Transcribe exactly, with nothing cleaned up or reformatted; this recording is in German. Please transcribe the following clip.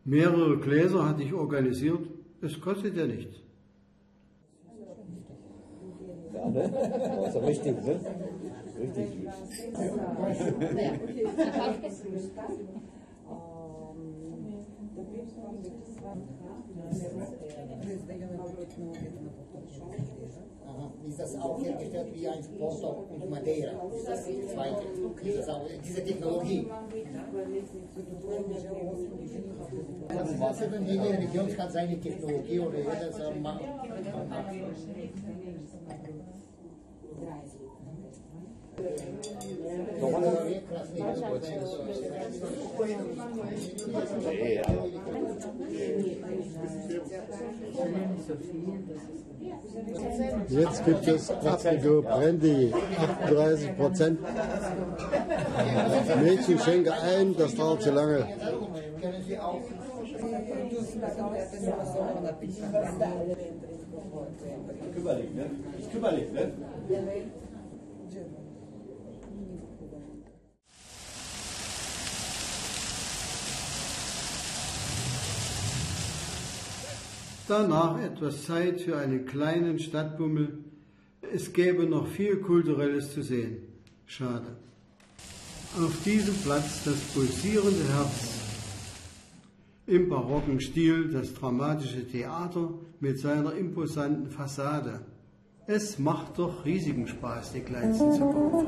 Mehrere Gläser hatte ich organisiert, es kostet ja nichts. Ja, ne? Das ist ja richtig, ne? Richtig Aha. Ist das auch hergestellt wie ein Porto und Madeira? Ist das die zweite? Ist das auch diese Technologie? Was in jeder Region hat seine Technologie oder jeder macht. Nee, aber Jetzt gibt es Papriko Brandy, achtunddreißig Prozent. Mädchen schenke ein, das dauert zu lange. kümmerlich, ne? Ist kümmerlich, ne? Danach etwas Zeit für einen kleinen Stadtbummel. Es gäbe noch viel Kulturelles zu sehen. Schade. Auf diesem Platz das pulsierende Herz. Im barocken Stil das dramatische Theater mit seiner imposanten Fassade. Es macht doch riesigen Spaß, die kleinsten zu bauen.